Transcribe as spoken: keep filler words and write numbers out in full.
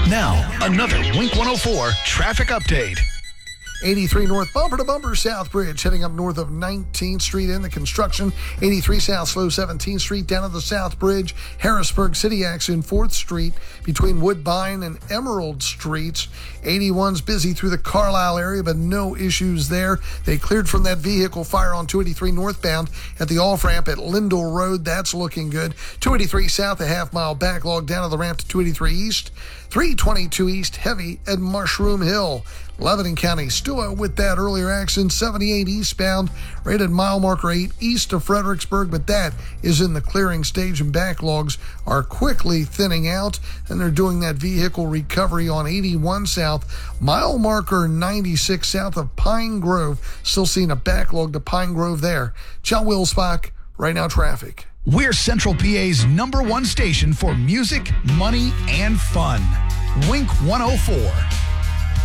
Now, another Wink one oh four traffic update. eighty-three north, bumper to bumper South Bridge, heading up north of nineteenth Street in the construction. eighty-three south, slow seventeenth Street down to the South Bridge. Harrisburg City accident, fourth Street between Woodbine and Emerald Streets. eighty-one's busy through the Carlisle area, but no issues there. They cleared from that vehicle fire on two eighty-three northbound at the off-ramp at Lindell Road. That's looking good. two eighty-three south, a half-mile backlog down to the ramp to two eighty-three east. three twenty-two east, heavy at Mushroom Hill. Lebanon County still with that earlier accident, seventy-eight eastbound, rated mile marker eight east of Fredericksburg, but that is in the clearing stage and backlogs are quickly thinning out, and they're doing that vehicle recovery on eighty-one south, mile marker ninety-six south of Pine Grove. Still seeing a backlog to Pine Grove there. John Wilsbach, Right Now Traffic. We're Central P A's number one station for music, money, and fun. Wink one oh four.